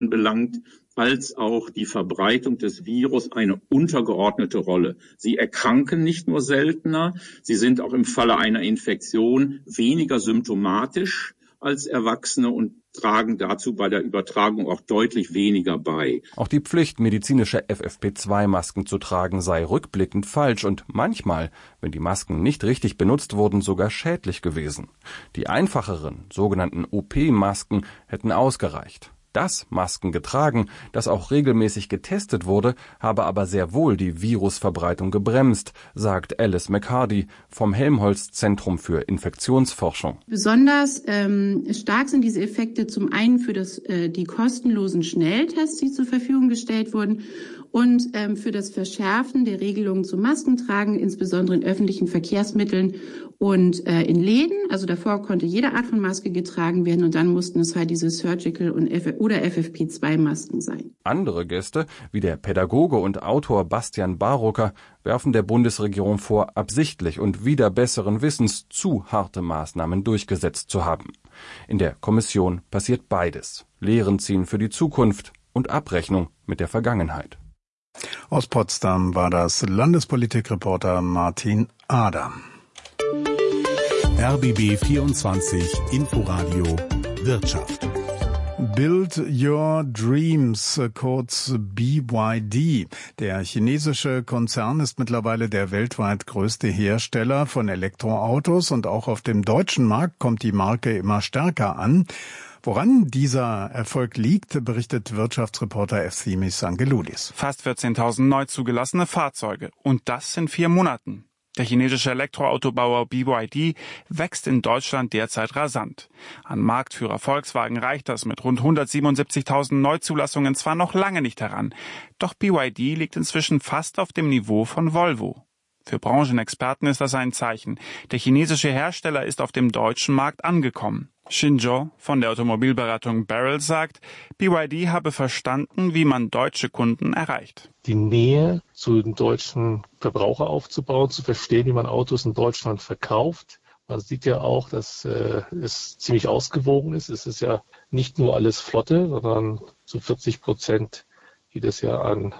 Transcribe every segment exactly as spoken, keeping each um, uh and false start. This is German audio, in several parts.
belangt, als auch die Verbreitung des Virus eine untergeordnete Rolle. Sie erkranken nicht nur seltener, sie sind auch im Falle einer Infektion weniger symptomatisch als Erwachsene und tragen dazu bei der Übertragung auch deutlich weniger bei. Auch die Pflicht, medizinische F F P zwei Masken zu tragen, sei rückblickend falsch und manchmal, wenn die Masken nicht richtig benutzt wurden, sogar schädlich gewesen. Die einfacheren, sogenannten O P-Masken hätten ausgereicht. Das Masken getragen, das auch regelmäßig getestet wurde, habe aber sehr wohl die Virusverbreitung gebremst, sagt Alice McHardy vom Helmholtz-Zentrum für Infektionsforschung. Besonders ähm, stark sind diese Effekte zum einen für das, äh, die kostenlosen Schnelltests, die zur Verfügung gestellt wurden, und ähm, für das Verschärfen der Regelungen zum Maskentragen, insbesondere in öffentlichen Verkehrsmitteln und äh, in Läden. Also davor konnte jede Art von Maske getragen werden und dann mussten es halt diese Surgical- und F- oder F F P zwei Masken sein. Andere Gäste, wie der Pädagoge und Autor Bastian Barocker, werfen der Bundesregierung vor, absichtlich und wider besseren Wissens zu harte Maßnahmen durchgesetzt zu haben. In der Kommission passiert beides. Lehren ziehen für die Zukunft und Abrechnung mit der Vergangenheit. Aus Potsdam war das Landespolitikreporter Martin Ader. R B B vierundzwanzig Inforadio Wirtschaft. Build Your Dreams, kurz B Y D. Der chinesische Konzern ist mittlerweile der weltweit größte Hersteller von Elektroautos und auch auf dem deutschen Markt kommt die Marke immer stärker an. Woran dieser Erfolg liegt, berichtet Wirtschaftsreporter Efthimis Angeloudis. Fast vierzehntausend neu zugelassene Fahrzeuge und das in vier Monaten. Der chinesische Elektroautobauer B Y D wächst in Deutschland derzeit rasant. An Marktführer Volkswagen reicht das mit rund hundertsiebenundsiebzigtausend Neuzulassungen zwar noch lange nicht heran, doch B Y D liegt inzwischen fast auf dem Niveau von Volvo. Für Branchenexperten ist das ein Zeichen. Der chinesische Hersteller ist auf dem deutschen Markt angekommen. Xinzhou von der Automobilberatung Beryl sagt, B Y D habe verstanden, wie man deutsche Kunden erreicht. Die Nähe zu den deutschen Verbraucher aufzubauen, zu verstehen, wie man Autos in Deutschland verkauft. Man sieht ja auch, dass äh, es ziemlich ausgewogen ist. Es ist ja nicht nur alles Flotte, sondern zu vierzig Prozent geht es ja an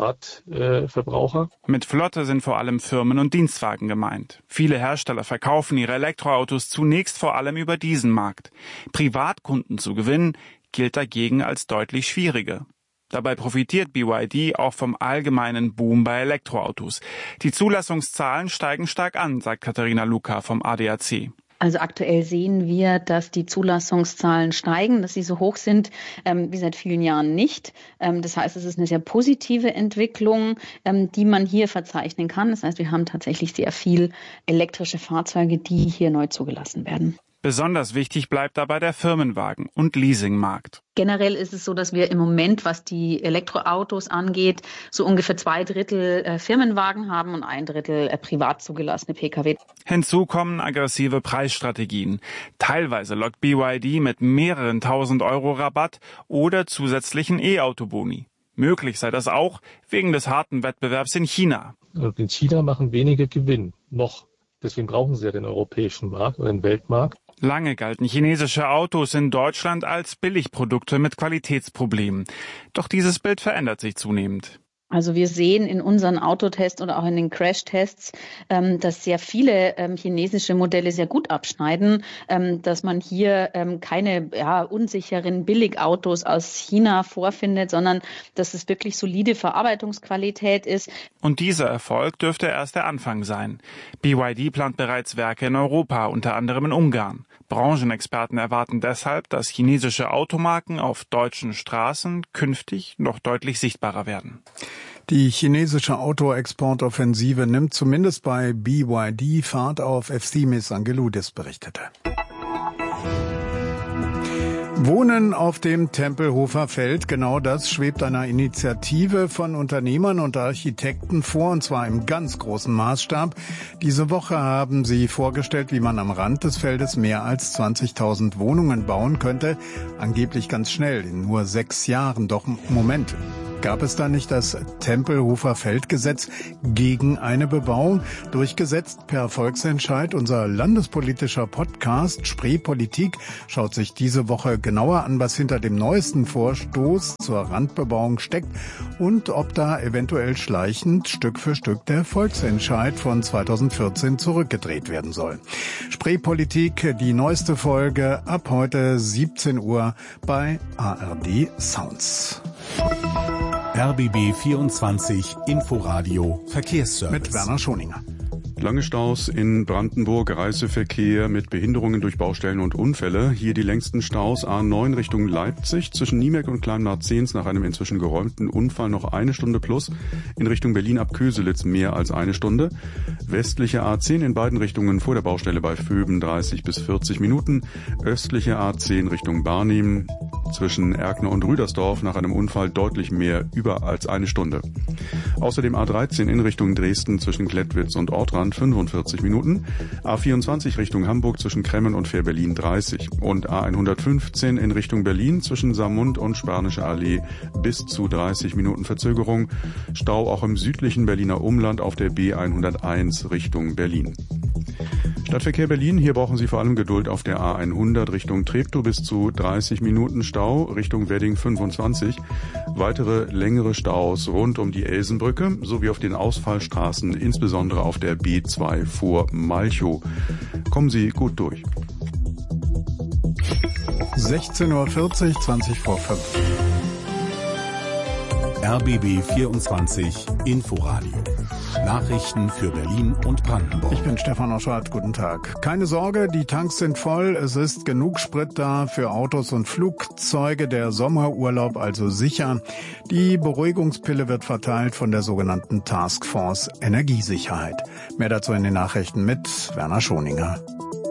Privatverbraucher. Äh, Mit Flotte sind vor allem Firmen und Dienstwagen gemeint. Viele Hersteller verkaufen ihre Elektroautos zunächst vor allem über diesen Markt. Privatkunden zu gewinnen, gilt dagegen als deutlich schwieriger. Dabei profitiert B Y D auch vom allgemeinen Boom bei Elektroautos. Die Zulassungszahlen steigen stark an, sagt Katharina Luca vom A D A C. Also aktuell sehen wir, dass die Zulassungszahlen steigen, dass sie so hoch sind ähm, wie seit vielen Jahren nicht. Ähm, das heißt, es ist eine sehr positive Entwicklung, ähm, die man hier verzeichnen kann. Das heißt, wir haben tatsächlich sehr viel elektrische Fahrzeuge, die hier neu zugelassen werden. Besonders wichtig bleibt dabei der Firmenwagen- und Leasingmarkt. Generell ist es so, dass wir im Moment, was die Elektroautos angeht, so ungefähr zwei Drittel äh, Firmenwagen haben und ein Drittel äh, privat zugelassene Pkw. Hinzu kommen aggressive Preisstrategien. Teilweise lockt B Y D mit mehreren tausend Euro Rabatt oder zusätzlichen E-Auto-Boni. Möglich sei das auch wegen des harten Wettbewerbs in China. Und in China machen wenige Gewinn, noch. Deswegen brauchen sie ja den europäischen Markt oder den Weltmarkt. Lange galten chinesische Autos in Deutschland als Billigprodukte mit Qualitätsproblemen. Doch dieses Bild verändert sich zunehmend. Also wir sehen in unseren Autotests oder auch in den Crashtests, ähm, dass sehr viele ähm, chinesische Modelle sehr gut abschneiden, ähm, dass man hier ähm, keine ja, unsicheren Billigautos aus China vorfindet, sondern dass es wirklich solide Verarbeitungsqualität ist. Und dieser Erfolg dürfte erst der Anfang sein. B Y D plant bereits Werke in Europa, unter anderem in Ungarn. Branchenexperten erwarten deshalb, dass chinesische Automarken auf deutschen Straßen künftig noch deutlich sichtbarer werden. Die chinesische Autoexportoffensive nimmt zumindest bei B Y D Fahrt auf, Efthimis Angeloudis berichtete. Wohnen auf dem Tempelhofer Feld, genau das schwebt einer Initiative von Unternehmern und Architekten vor, und zwar im ganz großen Maßstab. Diese Woche haben sie vorgestellt, wie man am Rand des Feldes mehr als zwanzigtausend Wohnungen bauen könnte. Angeblich ganz schnell, in nur sechs Jahren. Doch Moment, Gab es da nicht das Tempelhofer Feldgesetz gegen eine Bebauung? Durchgesetzt per Volksentscheid. Unser landespolitischer Podcast Spreepolitik schaut sich diese Woche genauer an, was hinter dem neuesten Vorstoß zur Randbebauung steckt und ob da eventuell schleichend Stück für Stück der Volksentscheid von zweitausendvierzehn zurückgedreht werden soll. Spreepolitik, die neueste Folge ab heute siebzehn Uhr bei A R D Sounds. R B B vierundzwanzig Inforadio Verkehrsservice. Mit Werner Schoninger. Lange Staus in Brandenburg, Reiseverkehr mit Behinderungen durch Baustellen und Unfälle. Hier die längsten Staus A neun Richtung Leipzig, zwischen Niemek und Klein-Marzahns nach einem inzwischen geräumten Unfall noch eine Stunde plus. In Richtung Berlin ab Köselitz mehr als eine Stunde. Westliche A zehn in beiden Richtungen vor der Baustelle bei Vöben dreißig bis vierzig Minuten. Östliche A zehn Richtung Barnim zwischen Erkner und Rüdersdorf nach einem Unfall deutlich mehr, über als eine Stunde. Außerdem A dreizehn in Richtung Dresden zwischen Klettwitz und Ortrand fünfundvierzig Minuten, A vierundzwanzig Richtung Hamburg zwischen Kremmen und Fährberlin dreißig und A hundertfünfzehn in Richtung Berlin zwischen Saarmund und Spernische Allee bis zu dreißig Minuten Verzögerung. Stau auch im südlichen Berliner Umland auf der B hunderteins Richtung Berlin. Stadtverkehr Berlin, hier brauchen Sie vor allem Geduld auf der A hundert Richtung Treptow bis zu dreißig Minuten Stau, Richtung Wedding fünfundzwanzig. Weitere längere Staus rund um die Elsenbrücke sowie auf den Ausfallstraßen, insbesondere auf der B zwei vor Malchow. Kommen Sie gut durch. sechzehn Uhr vierzig, zwanzig vor fünf. R B B vierundzwanzig Inforadio. Nachrichten für Berlin und Brandenburg. Ich bin Stefan Oschwart, guten Tag. Keine Sorge, die Tanks sind voll, es ist genug Sprit da für Autos und Flugzeuge, der Sommerurlaub also sicher. Die Beruhigungspille wird verteilt von der sogenannten Taskforce Energiesicherheit. Mehr dazu in den Nachrichten mit Werner Schoninger.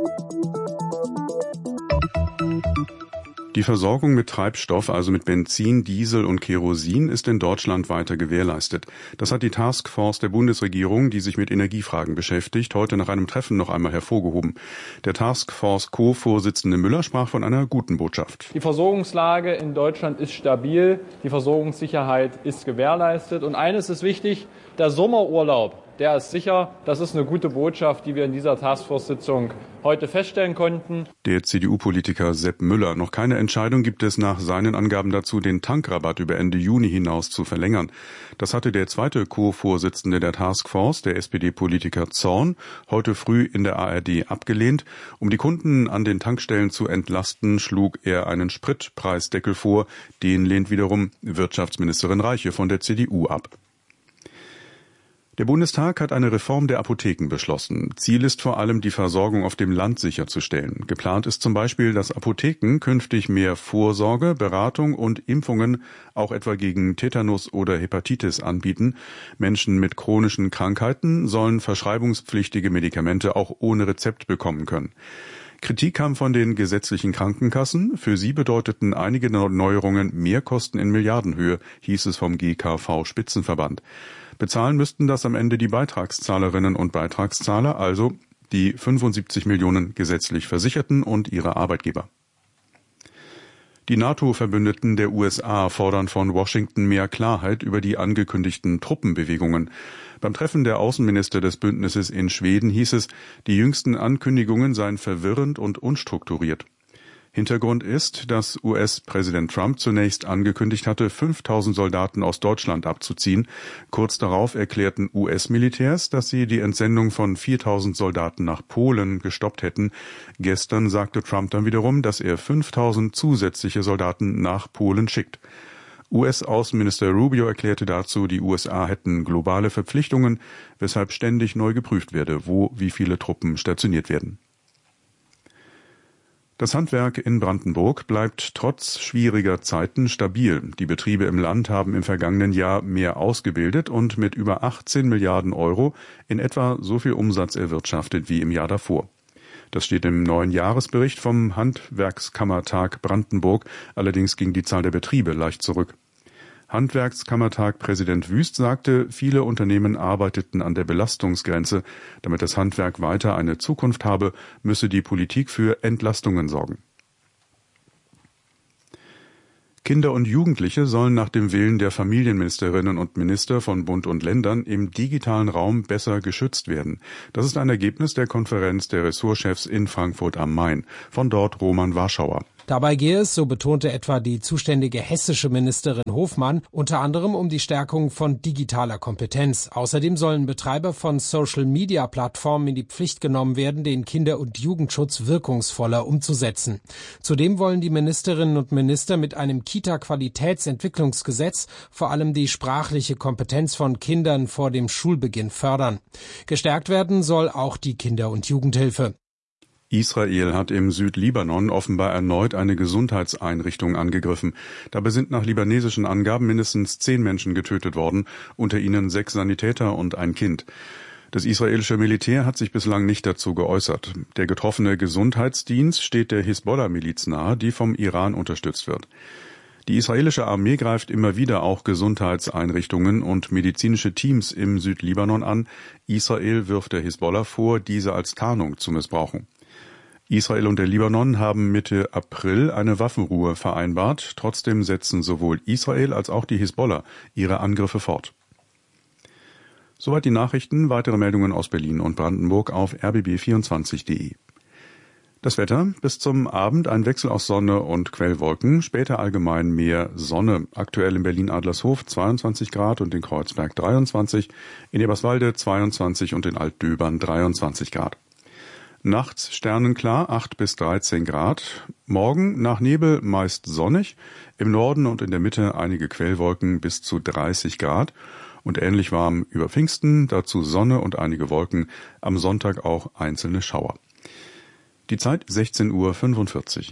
Die Versorgung mit Treibstoff, also mit Benzin, Diesel und Kerosin, ist in Deutschland weiter gewährleistet. Das hat die Taskforce der Bundesregierung, die sich mit Energiefragen beschäftigt, heute nach einem Treffen noch einmal hervorgehoben. Der Taskforce-Co-Vorsitzende Müller sprach von einer guten Botschaft. Die Versorgungslage in Deutschland ist stabil, die Versorgungssicherheit ist gewährleistet. Und eines ist wichtig, der Sommerurlaub, der ist sicher. Das ist eine gute Botschaft, die wir in dieser Taskforce-Sitzung heute feststellen konnten. Der C D U-Politiker Sepp Müller. Noch keine Entscheidung gibt es nach seinen Angaben dazu, den Tankrabatt über Ende Juni hinaus zu verlängern. Das hatte der zweite Co-Vorsitzende der Taskforce, der S P D-Politiker Zorn, heute früh in der A R D abgelehnt. Um die Kunden an den Tankstellen zu entlasten, schlug er einen Spritpreisdeckel vor. Den lehnt wiederum Wirtschaftsministerin Reiche von der C D U ab. Der Bundestag hat eine Reform der Apotheken beschlossen. Ziel ist vor allem, die Versorgung auf dem Land sicherzustellen. Geplant ist zum Beispiel, dass Apotheken künftig mehr Vorsorge, Beratung und Impfungen auch etwa gegen Tetanus oder Hepatitis anbieten. Menschen mit chronischen Krankheiten sollen verschreibungspflichtige Medikamente auch ohne Rezept bekommen können. Kritik kam von den gesetzlichen Krankenkassen. Für sie bedeuteten einige Neuerungen Mehrkosten in Milliardenhöhe, hieß es vom G K V-Spitzenverband. Bezahlen müssten das am Ende die Beitragszahlerinnen und Beitragszahler, also die fünfundsiebzig Millionen gesetzlich Versicherten und ihre Arbeitgeber. Die NATO-Verbündeten der U S A fordern von Washington mehr Klarheit über die angekündigten Truppenbewegungen. Beim Treffen der Außenminister des Bündnisses in Schweden hieß es, die jüngsten Ankündigungen seien verwirrend und unstrukturiert. Hintergrund ist, dass U S-Präsident Trump zunächst angekündigt hatte, fünftausend Soldaten aus Deutschland abzuziehen. Kurz darauf erklärten U S-Militärs, dass sie die Entsendung von viertausend Soldaten nach Polen gestoppt hätten. Gestern sagte Trump dann wiederum, dass er fünftausend zusätzliche Soldaten nach Polen schickt. U S-Außenminister Rubio erklärte dazu, die U S A hätten globale Verpflichtungen, weshalb ständig neu geprüft werde, wo wie viele Truppen stationiert werden. Das Handwerk in Brandenburg bleibt trotz schwieriger Zeiten stabil. Die Betriebe im Land haben im vergangenen Jahr mehr ausgebildet und mit über achtzehn Milliarden Euro in etwa so viel Umsatz erwirtschaftet wie im Jahr davor. Das steht im neuen Jahresbericht vom Handwerkskammertag Brandenburg. Allerdings ging die Zahl der Betriebe leicht zurück. Handwerkskammertag Präsident Wüst sagte, viele Unternehmen arbeiteten an der Belastungsgrenze. Damit das Handwerk weiter eine Zukunft habe, müsse die Politik für Entlastungen sorgen. Kinder und Jugendliche sollen nach dem Willen der Familienministerinnen und Minister von Bund und Ländern im digitalen Raum besser geschützt werden. Das ist ein Ergebnis der Konferenz der Ressortchefs in Frankfurt am Main. Von dort Roman Warschauer. Dabei gehe es, so betonte etwa die zuständige hessische Ministerin Hofmann, unter anderem um die Stärkung von digitaler Kompetenz. Außerdem sollen Betreiber von Social-Media-Plattformen in die Pflicht genommen werden, den Kinder- und Jugendschutz wirkungsvoller umzusetzen. Zudem wollen die Ministerinnen und Minister mit einem Kita-Qualitätsentwicklungsgesetz vor allem die sprachliche Kompetenz von Kindern vor dem Schulbeginn fördern. Gestärkt werden soll auch die Kinder- und Jugendhilfe. Israel hat im Südlibanon offenbar erneut eine Gesundheitseinrichtung angegriffen. Dabei sind nach libanesischen Angaben mindestens zehn Menschen getötet worden, unter ihnen sechs Sanitäter und ein Kind. Das israelische Militär hat sich bislang nicht dazu geäußert. Der getroffene Gesundheitsdienst steht der Hisbollah-Miliz nahe, die vom Iran unterstützt wird. Die israelische Armee greift immer wieder auch Gesundheitseinrichtungen und medizinische Teams im Südlibanon an. Israel wirft der Hisbollah vor, diese als Tarnung zu missbrauchen. Israel und der Libanon haben Mitte April eine Waffenruhe vereinbart. Trotzdem setzen sowohl Israel als auch die Hisbollah ihre Angriffe fort. Soweit die Nachrichten. Weitere Meldungen aus Berlin und Brandenburg auf r b b vierundzwanzig punkt de. Das Wetter: bis zum Abend ein Wechsel aus Sonne und Quellwolken, später allgemein mehr Sonne. Aktuell in Berlin-Adlershof zweiundzwanzig Grad und in Kreuzberg dreiundzwanzig, in Eberswalde zweiundzwanzig und in Altdöbern dreiundzwanzig Grad. Nachts sternenklar, acht bis dreizehn Grad. Morgen nach Nebel meist sonnig. Im Norden und in der Mitte einige Quellwolken bis zu dreißig Grad. Und ähnlich warm über Pfingsten, dazu Sonne und einige Wolken. Am Sonntag auch einzelne Schauer. Die Zeit sechzehn Uhr fünfundvierzig.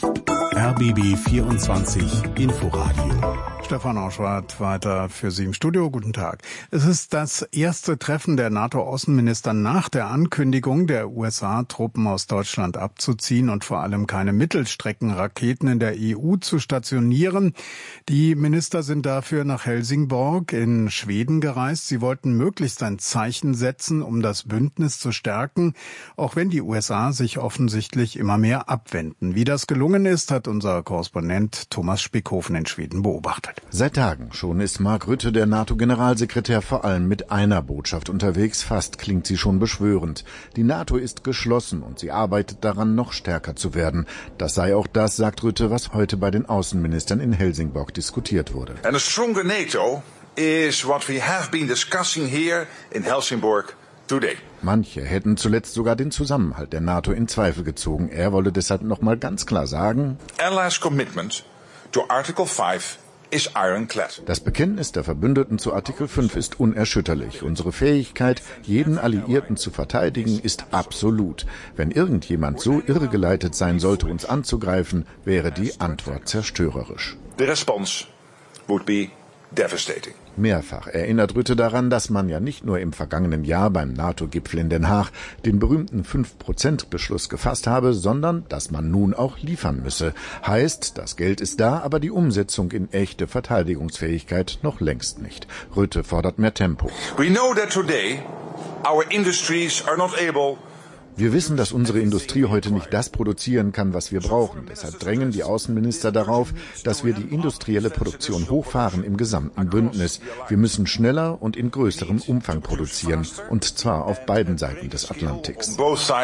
R B B vierundzwanzig Inforadio. Stefan Auschwart weiter für Sie im Studio. Guten Tag. Es ist das erste Treffen der NATO-Außenminister nach der Ankündigung der U S A, Truppen aus Deutschland abzuziehen und vor allem keine Mittelstreckenraketen in der E U zu stationieren. Die Minister sind dafür nach Helsingborg in Schweden gereist. Sie wollten möglichst ein Zeichen setzen, um das Bündnis zu stärken, auch wenn die U S A sich offensichtlich immer mehr abwenden. Wie das gelungen ist, hat unser Korrespondent Thomas Spickhofen in Schweden beobachtet. Seit Tagen schon ist Mark Rutte, der NATO-Generalsekretär, vor allem mit einer Botschaft unterwegs. Fast klingt sie schon beschwörend. Die NATO ist geschlossen und sie arbeitet daran, noch stärker zu werden. Das sei auch das, sagt Rutte, was heute bei den Außenministern in Helsingborg diskutiert wurde. And a stronger NATO is what we have been discussing here in Helsingborg today. Manche hätten zuletzt sogar den Zusammenhalt der NATO in Zweifel gezogen. Er wolle deshalb noch mal ganz klar sagen: Allies' commitment to Article five is ironclad. Das Bekenntnis der Verbündeten zu Artikel fünf ist unerschütterlich. Unsere Fähigkeit, jeden Alliierten zu verteidigen, ist absolut. Wenn irgendjemand so irregeleitet sein sollte, uns anzugreifen, wäre die Antwort zerstörerisch. The response would be devastating. Mehrfach erinnert Rutte daran, dass man ja nicht nur im vergangenen Jahr beim NATO-Gipfel in Den Haag den berühmten fünf Prozent Beschluss gefasst habe, sondern dass man nun auch liefern müsse. Heißt, das Geld ist da, aber die Umsetzung in echte Verteidigungsfähigkeit noch längst nicht. Rutte fordert mehr Tempo. We know that today our industries are not able Wir wissen, dass unsere Industrie heute nicht das produzieren kann, was wir brauchen. Deshalb drängen die Außenminister darauf, dass wir die industrielle Produktion hochfahren im gesamten Bündnis. Wir müssen schneller und in größerem Umfang produzieren, und zwar auf beiden Seiten des Atlantiks.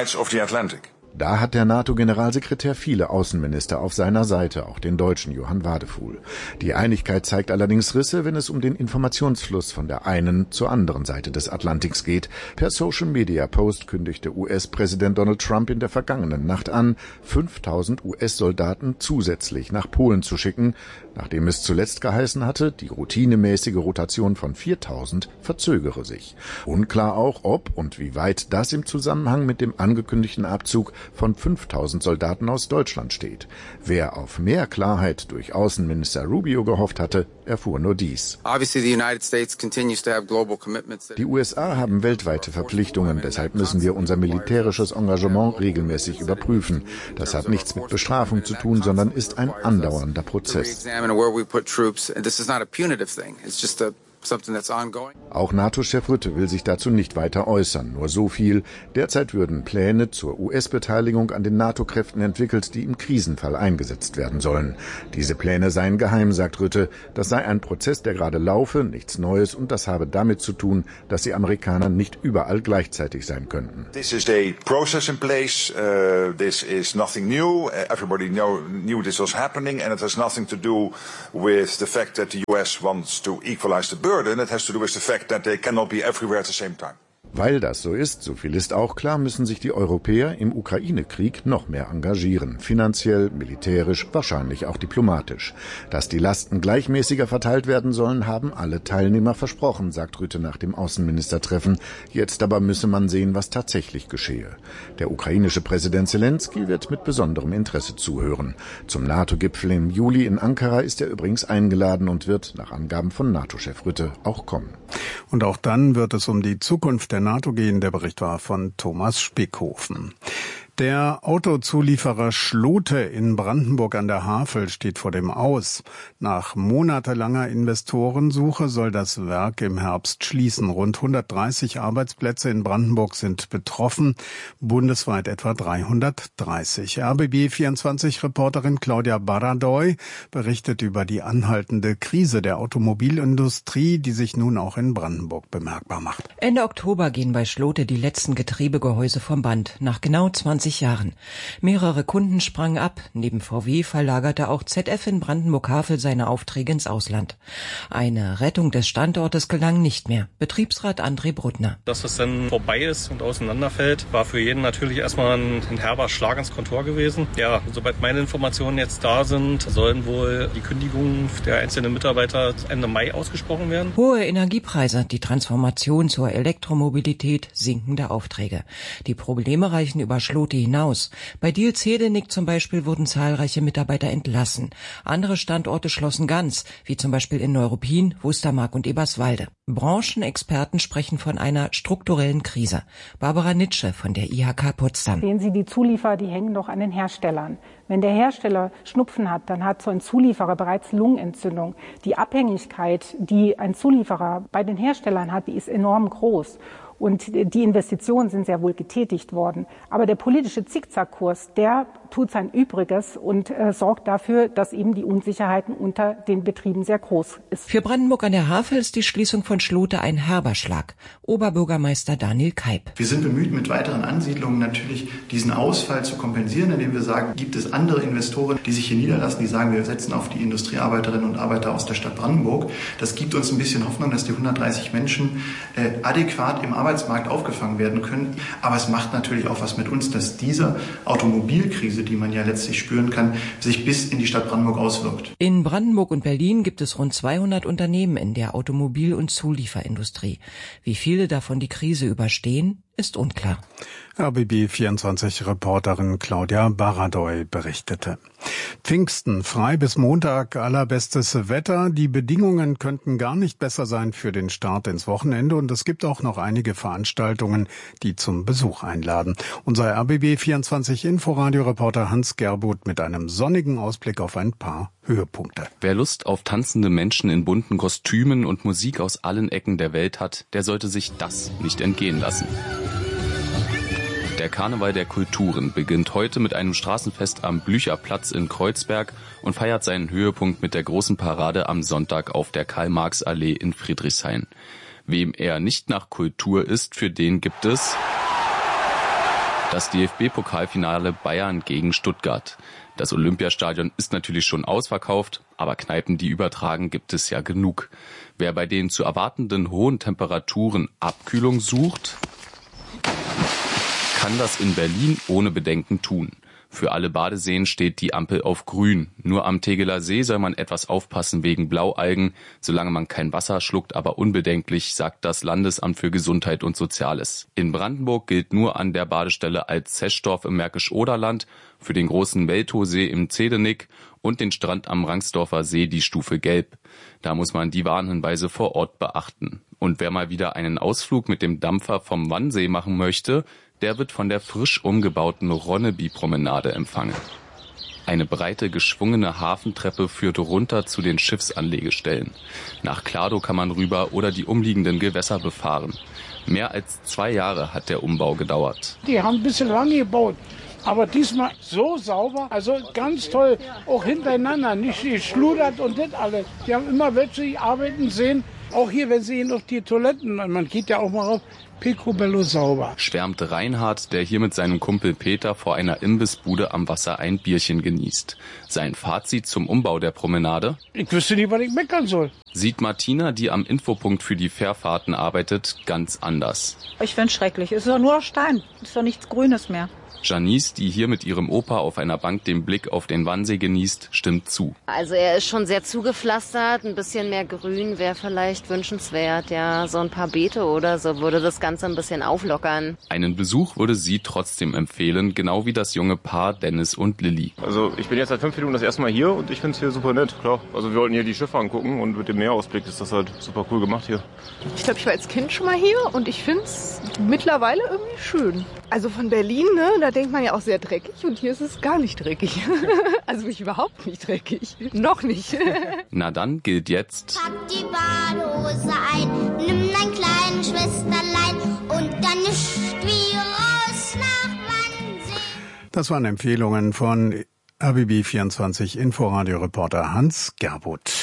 Da hat der NATO-Generalsekretär viele Außenminister auf seiner Seite, auch den deutschen Johann Wadefuhl. Die Einigkeit zeigt allerdings Risse, wenn es um den Informationsfluss von der einen zur anderen Seite des Atlantiks geht. Per Social-Media-Post kündigte U S-Präsident Donald Trump in der vergangenen Nacht an, fünftausend U S-Soldaten zusätzlich nach Polen zu schicken, nachdem es zuletzt geheißen hatte, die routinemäßige Rotation von viertausend verzögere sich. Unklar auch, ob und wie weit das im Zusammenhang mit dem angekündigten Abzug von fünftausend Soldaten aus Deutschland steht. Wer auf mehr Klarheit durch Außenminister Rubio gehofft hatte, erfuhr nur dies. Die U S A haben weltweite Verpflichtungen, deshalb müssen wir unser militärisches Engagement regelmäßig überprüfen. Das hat nichts mit Bestrafung zu tun, sondern ist ein andauernder Prozess. Auch NATO-Chef Rutte will sich dazu nicht weiter äußern. Nur so viel. Derzeit würden Pläne zur U S-Beteiligung an den NATO-Kräften entwickelt, die im Krisenfall eingesetzt werden sollen. Diese Pläne seien geheim, sagt Rutte. Das sei ein Prozess, der gerade laufe, nichts Neues, und das habe damit zu tun, dass die Amerikaner nicht überall gleichzeitig sein könnten. This is a process in place. Uh, this is nothing new. Everybody know, knew this was happening, and it has nothing to do with the fact that the U S wants to equalize the burden. It has to do with the fact that they cannot be everywhere at the same time. Weil das so ist, so viel ist auch klar, müssen sich die Europäer im Ukraine-Krieg noch mehr engagieren. Finanziell, militärisch, wahrscheinlich auch diplomatisch. Dass die Lasten gleichmäßiger verteilt werden sollen, haben alle Teilnehmer versprochen, sagt Rutte nach dem Außenministertreffen. Jetzt aber müsse man sehen, was tatsächlich geschehe. Der ukrainische Präsident Zelensky wird mit besonderem Interesse zuhören. Zum NATO-Gipfel im Juli in Ankara ist er übrigens eingeladen und wird, nach Angaben von NATO-Chef Rutte, auch kommen. Und auch dann wird es um die Zukunft der NATO gehen. Der Bericht war von Thomas Spickhofen. Der Autozulieferer Schlote in Brandenburg an der Havel steht vor dem Aus. Nach monatelanger Investorensuche soll das Werk im Herbst schließen. Rund hundertdreißig Arbeitsplätze in Brandenburg sind betroffen, bundesweit etwa dreihundertdreißig. R B B vierundzwanzig-Reporterin Claudia Baradoy berichtet über die anhaltende Krise der Automobilindustrie, die sich nun auch in Brandenburg bemerkbar macht. Ende Oktober gehen bei Schlote die letzten Getriebegehäuse vom Band, nach genau zwanzig Jahren. Mehrere Kunden sprangen ab. Neben V W verlagerte auch Z F in Brandenburg-Havel seine Aufträge ins Ausland. Eine Rettung des Standortes gelang nicht mehr. Betriebsrat André Bruttner. Dass es dann vorbei ist und auseinanderfällt, war für jeden natürlich erstmal ein, ein herber Schlag ins Kontor gewesen. Ja, soweit meine Informationen jetzt da sind, sollen wohl die Kündigungen der einzelnen Mitarbeiter Ende Mai ausgesprochen werden. Hohe Energiepreise, die Transformation zur Elektromobilität, sinkende Aufträge. Die Probleme reichen über Schlote hinaus. Bei Diels-Hedenig zum Beispiel wurden zahlreiche Mitarbeiter entlassen. Andere Standorte schlossen ganz, wie zum Beispiel in Neuruppin, Wustermark und Eberswalde. Branchenexperten sprechen von einer strukturellen Krise. Barbara Nitsche von der I H K Potsdam. Sehen Sie, die Zulieferer, die hängen doch an den Herstellern. Wenn der Hersteller Schnupfen hat, dann hat so ein Zulieferer bereits Lungenentzündung. Die Abhängigkeit, die ein Zulieferer bei den Herstellern hat, die ist enorm groß. Und die Investitionen sind sehr wohl getätigt worden. Aber der politische Zickzackkurs, der tut sein Übriges und äh, sorgt dafür, dass eben die Unsicherheiten unter den Betrieben sehr groß ist. Für Brandenburg an der Havel ist die Schließung von Schlote ein herber Schlag. Oberbürgermeister Daniel Keip. Wir sind bemüht, mit weiteren Ansiedlungen natürlich diesen Ausfall zu kompensieren, indem wir sagen, gibt es andere Investoren, die sich hier niederlassen, die sagen, wir setzen auf die Industriearbeiterinnen und Arbeiter aus der Stadt Brandenburg. Das gibt uns ein bisschen Hoffnung, dass die hundertdreißig Menschen äh, adäquat im Arbeitsmarkt aufgefangen werden können. Aber es macht natürlich auch was mit uns, dass diese Automobilkrise, die man ja letztlich spüren kann, sich bis in die Stadt Brandenburg auswirkt. In Brandenburg und Berlin gibt es rund zweihundert Unternehmen in der Automobil- und Zulieferindustrie. Wie viele davon die Krise überstehen, ist unklar. R B B vierundzwanzig-Reporterin Claudia Baradoy berichtete. Pfingsten, frei bis Montag, allerbestes Wetter. Die Bedingungen könnten gar nicht besser sein für den Start ins Wochenende. Und es gibt auch noch einige Veranstaltungen, die zum Besuch einladen. Unser R B B vierundzwanzig-Inforadio-Reporter Hans Gerbuth mit einem sonnigen Ausblick auf ein paar Höhepunkte. Wer Lust auf tanzende Menschen in bunten Kostümen und Musik aus allen Ecken der Welt hat, der sollte sich das nicht entgehen lassen. Der Karneval der Kulturen beginnt heute mit einem Straßenfest am Blücherplatz in Kreuzberg und feiert seinen Höhepunkt mit der großen Parade am Sonntag auf der Karl-Marx-Allee in Friedrichshain. Wem eher nicht nach Kultur ist, für den gibt es das D F B-Pokalfinale Bayern gegen Stuttgart. Das Olympiastadion ist natürlich schon ausverkauft, aber Kneipen, die übertragen, gibt es ja genug. Wer bei den zu erwartenden hohen Temperaturen Abkühlung sucht, kann das in Berlin ohne Bedenken tun. Für alle Badeseen steht die Ampel auf grün. Nur am Tegeler See soll man etwas aufpassen wegen Blaualgen, solange man kein Wasser schluckt, aber unbedenklich, sagt das Landesamt für Gesundheit und Soziales. In Brandenburg gilt nur an der Badestelle Alt-Zeschdorf im Märkisch-Oderland, für den großen Weltowsee im Zehdenick und den Strand am Rangsdorfer See die Stufe Gelb. Da muss man die Warnhinweise vor Ort beachten. Und wer mal wieder einen Ausflug mit dem Dampfer vom Wannsee machen möchte, der wird von der frisch umgebauten Ronneby-Promenade empfangen. Eine breite, geschwungene Hafentreppe führt runter zu den Schiffsanlegestellen. Nach Klado kann man rüber oder die umliegenden Gewässer befahren. Mehr als zwei Jahre hat der Umbau gedauert. Die haben ein bisschen lang gebaut, aber diesmal so sauber, also ganz toll, auch hintereinander, nicht geschludert und das alles. Die haben immer welche, die arbeiten sehen, auch hier, wenn sie gehen auf die Toiletten, man geht ja auch mal rauf, picobello sauber. Schwärmt Reinhard, der hier mit seinem Kumpel Peter vor einer Imbissbude am Wasser ein Bierchen genießt. Sein Fazit zum Umbau der Promenade? Ich wüsste nicht, was ich meckern soll. Sieht Martina, die am Infopunkt für die Fährfahrten arbeitet, ganz anders. Ich find's schrecklich. Es ist doch nur Stein. Es ist doch nichts Grünes mehr. Janice, die hier mit ihrem Opa auf einer Bank den Blick auf den Wannsee genießt, stimmt zu. Also er ist schon sehr zugepflastert, ein bisschen mehr Grün wäre vielleicht wünschenswert. Ja, so ein paar Beete oder so würde das Ganze ein bisschen auflockern. Einen Besuch würde sie trotzdem empfehlen, genau wie das junge Paar Dennis und Lilly. Also ich bin jetzt seit fünf Minuten das erste Mal hier und ich finde es hier super nett, klar. Also wir wollten hier die Schiffe angucken und mit dem Meerausblick ist das halt super cool gemacht hier. Ich glaube, ich war als Kind schon mal hier und ich finde es mittlerweile irgendwie schön. Also von Berlin, ne, da denkt man ja auch sehr dreckig und hier ist es gar nicht dreckig. Also mich überhaupt nicht dreckig. Noch nicht. Na dann gilt jetzt... Pack die Badehose ein, nimm dein kleines Schwesterlein und dann ist wie raus nach Wannsee. Das waren Empfehlungen von R B B vierundzwanzig Inforadio-Reporter Hans Gerbuth.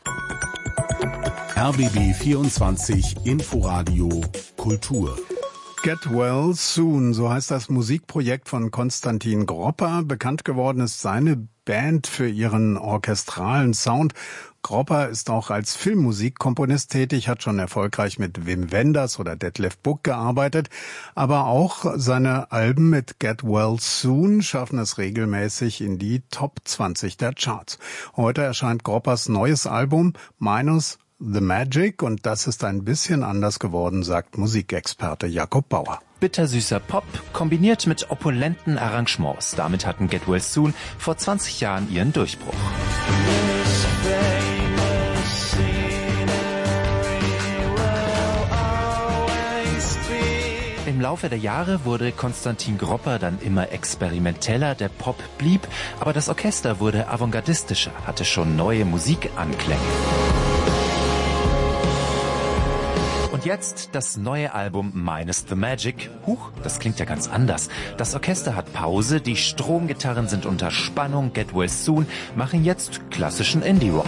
R B B vierundzwanzig Inforadio Kultur. Get Well Soon, so heißt das Musikprojekt von Konstantin Gropper. Bekannt geworden ist seine Band für ihren orchestralen Sound. Gropper ist auch als Filmmusikkomponist tätig, hat schon erfolgreich mit Wim Wenders oder Detlef Buck gearbeitet. Aber auch seine Alben mit Get Well Soon schaffen es regelmäßig in die Top zwanzig der Charts. Heute erscheint Groppers neues Album Minus The Magic, und das ist ein bisschen anders geworden, sagt Musikexperte Jakob Bauer. Bittersüßer Pop kombiniert mit opulenten Arrangements. Damit hatten Get Well Soon vor zwanzig Jahren ihren Durchbruch. Im Laufe der Jahre wurde Konstantin Gropper dann immer experimenteller, der Pop blieb, aber das Orchester wurde avantgardistischer, hatte schon neue Musikanklänge. Und jetzt das neue Album Minus the Magic. Huch, das klingt ja ganz anders. Das Orchester hat Pause, die Stromgitarren sind unter Spannung, Get Well Soon machen jetzt klassischen Indie-Rock.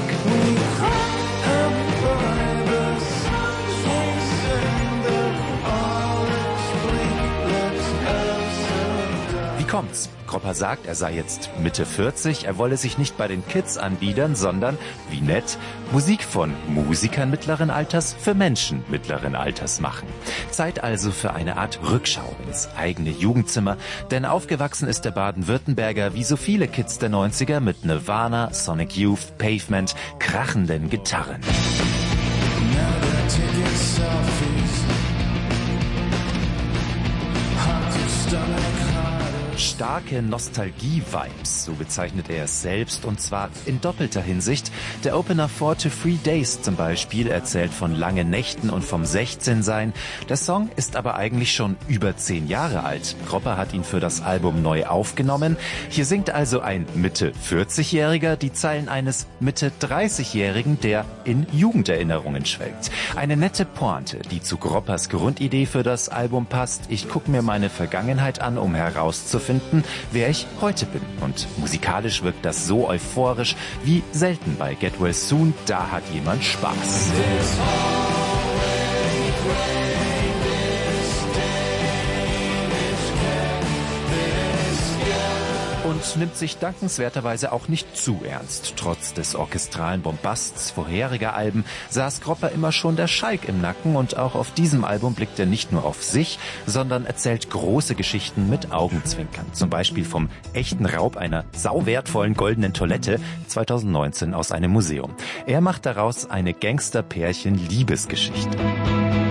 Wie kommt's? Gropper sagt, er sei jetzt Mitte vierzig, er wolle sich nicht bei den Kids anbiedern, sondern, wie nett, Musik von Musikern mittleren Alters für Menschen mittleren Alters machen. Zeit also für eine Art Rückschau ins eigene Jugendzimmer, denn aufgewachsen ist der Baden-Württemberger wie so viele Kids der neunziger mit Nirvana, Sonic Youth, Pavement, krachenden Gitarren. Starke Nostalgie-Vibes, so bezeichnet er es selbst, und zwar in doppelter Hinsicht. Der Opener Four to Three Days zum Beispiel erzählt von langen Nächten und vom sechzehnsein. Der Song ist aber eigentlich schon über zehn Jahre alt. Gropper hat ihn für das Album neu aufgenommen. Hier singt also ein Mitte vierzig-Jähriger die Zeilen eines Mitte dreißig-Jährigen, der in Jugenderinnerungen schwelgt. Eine nette Pointe, die zu Groppers Grundidee für das Album passt. Ich gucke mir meine Vergangenheit an, um herauszufinden, wer ich heute bin. Und musikalisch wirkt das so euphorisch wie selten bei Get Well Soon. Da hat jemand Spaß. Und nimmt sich dankenswerterweise auch nicht zu ernst. Trotz des orchestralen Bombasts vorheriger Alben saß Gropper immer schon der Schalk im Nacken, und auch auf diesem Album blickt er nicht nur auf sich, sondern erzählt große Geschichten mit Augenzwinkern. Zum Beispiel vom echten Raub einer sauwertvollen goldenen Toilette zweitausendneunzehn aus einem Museum. Er macht daraus eine Gangster-Pärchen-Liebesgeschichte.